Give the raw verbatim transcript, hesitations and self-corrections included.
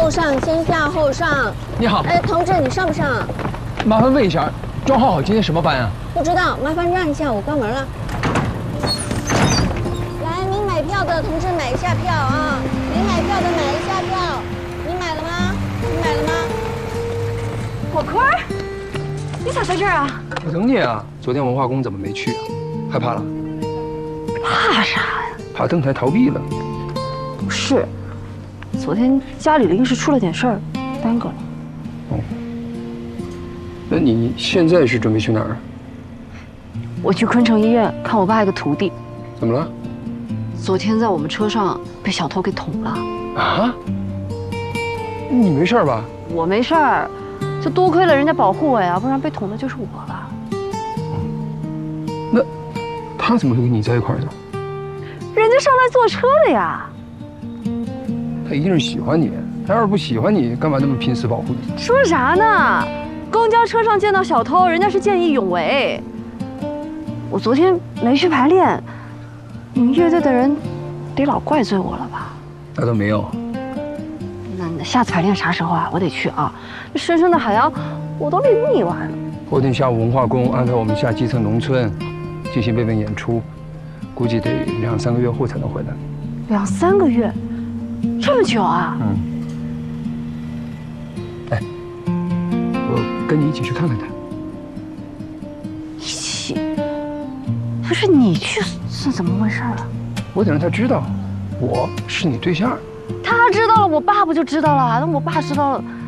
后上，先下后上。 你好， 哎，同志，你上不上？ 麻烦问一下，庄浩好今天什么班啊？ 不知道，麻烦让一下，我关门了。来，您买票的同志买一下票啊！没买票的买一下票。你买了吗？你买了吗？ 火坤儿，你咋在这儿啊？ 我等你啊。昨天文化宫怎么没去啊？害怕了？ 怕啥呀？ 怕登台逃避了。 不是，昨天家里临时出了点事儿，耽搁了。 哦。那你现在是准备去哪儿？ 我去昆城医院看我爸一个徒弟。 怎么了？ 昨天在我们车上被小偷给捅了。 啊？你没事吧？ 我没事儿，就多亏了人家保护我呀，不然被捅的就是我了。 那他怎么会跟你在一块儿的？ 人家上来坐车的呀。 他一定是喜欢你，他要是不喜欢你，干嘛那么拼死保护你？ 说啥呢？公交车上见到小偷，人家是见义勇为。我昨天没去排练，你们乐队的人得老怪罪我了吧？ 那倒没有。 那下次排练啥时候啊？我得去啊！这深深的海洋，我都累腻歪了。 后天下午文化宫安排我们下基层农村进行备份演出，估计得两三个月后才能回来。 两三个月，这么久啊？ 嗯。哎，我跟你一起去看看他。 一起？不是你去是怎么回事啊？ 我得让他知道，我是你对象。 他知道了，我爸不就知道了？那我爸知道了。